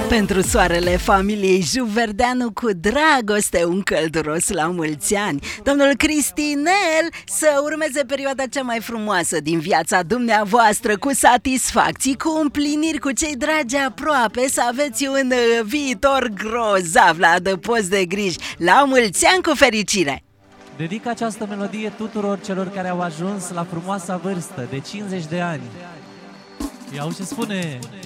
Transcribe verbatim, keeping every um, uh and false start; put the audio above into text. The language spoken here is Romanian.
Pentru soarele familiei Juverdeanu, cu dragoste un călduros la mulți ani. Domnul Cristinel, să urmeze perioada cea mai frumoasă din viața dumneavoastră, cu satisfacții, cu împliniri, cu cei dragi aproape, să aveți un viitor grozav la adăpost de griji. La mulți ani, cu fericire! Dedic această melodie tuturor celor care au ajuns la frumoasa vârstă de cincizeci de ani. Iau ce spune...